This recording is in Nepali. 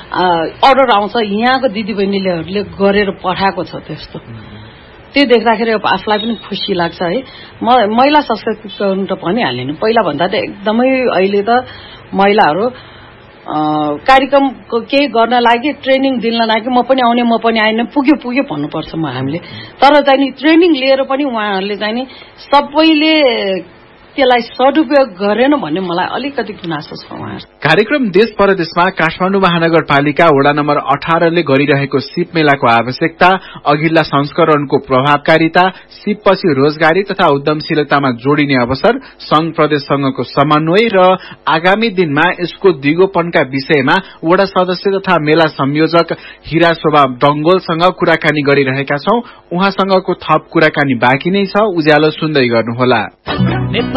अर्डर आउँछ यहाँको दिदीबहिनीले गरेर पठाएको छ त्यस्तो त्यो देख्दाखेरि आफूलाई पनि खुसी लाग्छ है महिला सशक्तिकरण त भनिहाल्ने नि पहिला भन्दा त एकदमै अहिले त महिलाहरू कार्यक्रम केही गर्न लागि ट्रेनिङ दिन लागि म पनि आउने म पनि आइन पुग्यो भन्नुपर्छ हामीले तर चाहिँ नि ट्रेनिङ लिएर पनि उहाँहरूले चाहिँ नि सबैले त्यसलाई सदुपयोग गरेन भन्ने मलाई अलिकति गुनासो छ उहाँहरू कार्यक्रम देश परदेशमा काठमाडौँ महानगरपालिका वडा नम्बर 18 ले गरिरहेको सिप मेलाको आवश्यकता अघिल्ला संस्करणको प्रभावकारिता सिपपछि रोजगारी तथा उद्यमशीलतामा जोडिने अवसर संघ प्रदेशसँगको समन्वय र आगामी दिनमा यसको दिगोपनका विषयमा वडा सदस्य तथा मेला संयोजक हिरा शोभा डंगोलसँग कुराकानी गरिरहेका छौं उहाँसँगको थप कुराकानी बाँकी नै छ उज्यालो सुन्दै गर्नुहोला